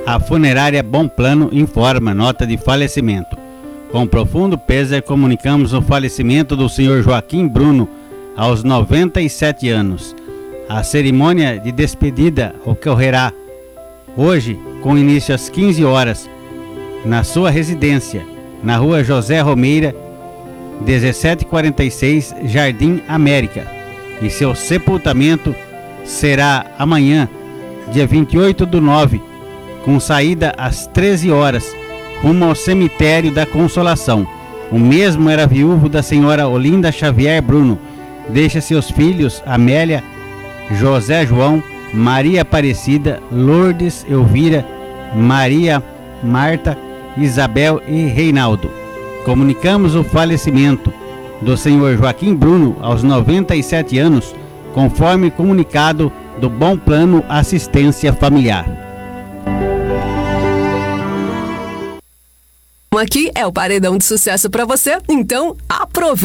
A funerária Bom Plano informa nota de falecimento. Com profundo pesar, comunicamos o falecimento do Sr. Joaquim Bruno, aos 97 anos. A cerimônia de despedida ocorrerá hoje, com início às 15 horas, na sua residência, na rua José Romeira, 1746, Jardim América. E seu sepultamento será amanhã, dia 28/9, com saída às 13 horas, rumo ao cemitério da Consolação. O mesmo era viúvo da senhora Olinda Xavier Bruno. Deixa seus filhos Amélia, José João, Maria Aparecida, Lourdes, Elvira, Maria, Marta, Isabel e Reinaldo. Comunicamos o falecimento do senhor Joaquim Bruno aos 97 anos, conforme comunicado do Bom Plano Assistência Familiar. Aqui é o paredão de sucesso para você, então aproveita.